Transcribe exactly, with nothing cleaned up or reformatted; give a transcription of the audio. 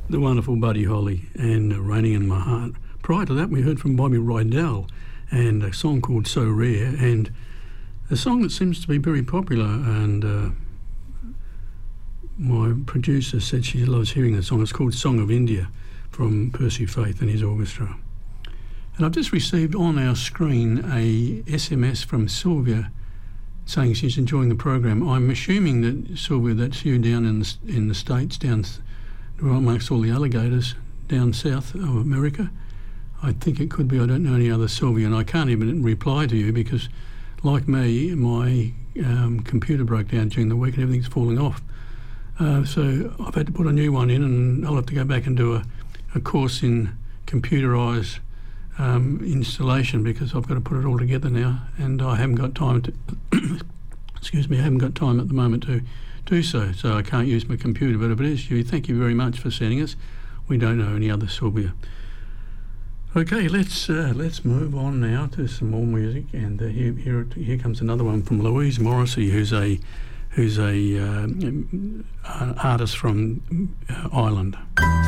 the wonderful Buddy Holly and uh, Raining in My Heart. Prior to that, we heard from Bobby Rydell and a song called So Rare, and a song that seems to be very popular, and uh, my producer said she loves hearing the song. It's called Song of India from Percy Faith and his orchestra. And I've just received on our screen a S M S from Sylvia saying she's enjoying the program. I'm assuming that, Sylvia, that's you down in the, in the States, down amongst all the alligators down south of America. I think it could be. I don't know any other Sylvia, and I can't even reply to you because, like me, my um, computer broke down during the week and everything's falling off. Uh, so I've had to put a new one in, and I'll have to go back and do a, a course in computerised um, installation because I've got to put it all together now, and I haven't got time to. excuse me, I haven't got time at the moment to do so. So I can't use my computer. But if it is you, thank you very much for sending us. We don't know any other Sylvia. Okay, let's uh, let's move on now to some more music, and uh, here here here comes another one from Louise Morrissey, who's a who's a uh, an artist from uh, Ireland.